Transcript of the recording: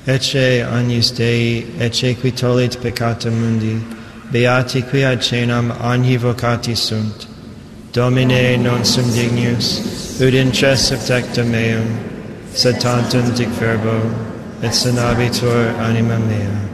ecce agnus Dei, ecce qui tollit peccata mundi, beati qui ad cenam agni vocati sunt. Domine, non sum dignus, ut intres subtecta meum, sed tantum dic verbo, et sanabitur anima mea.